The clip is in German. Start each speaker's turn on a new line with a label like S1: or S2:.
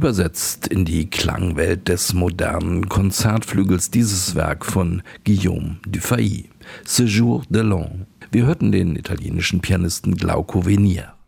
S1: übersetzt in die Klangwelt des modernen Konzertflügels dieses Werk von Guillaume Dufay, Séjour de l'An. Wir hörten den italienischen Pianisten Glauco Venier.